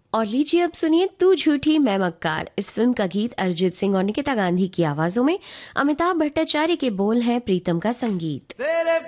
और लीजिए अब सुनिए तू झूठी मैं मक्कार। इस फिल्म का गीत अरिजीत सिंह और निकिता गांधी की आवाजों में, अमिताभ भट्टाचार्य के बोल हैं, प्रीतम का संगीत। तेरे